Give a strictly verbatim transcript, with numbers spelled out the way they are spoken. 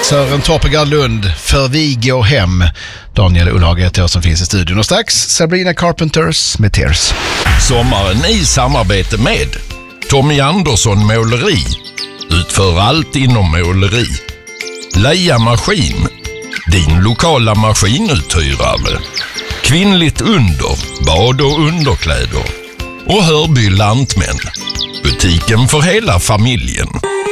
Sören Torpegard Lund, För vi går hem. Daniel Ullhage heter jag som finns i studion. Och strax Sabrina Carpenters med Tears. Sommaren i samarbete med Tommy Andersson Måleri. Utför allt inom måleri. Leia Maskin, din lokala maskinuthyrare. Kvinnligt under, bad och underkläder. Och Hörby Lantmän, butiken för hela familjen.